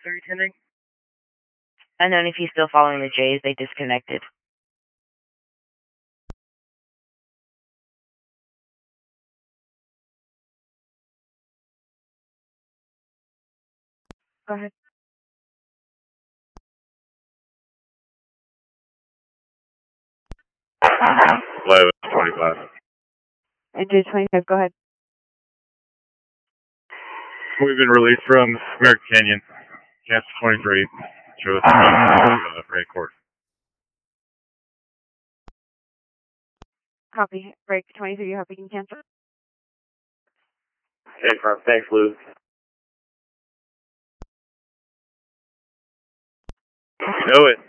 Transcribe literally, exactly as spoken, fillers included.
three tending. Unknown if he's still following the J's. They disconnected. Go ahead. eleven twenty-five. N J twenty-five, go ahead. We've been released from American Canyon. Cancel twenty-three. Show us uh, Red Court. Copy. Break twenty-three, you have we can cancel. Hey, thanks, Lou. Know it.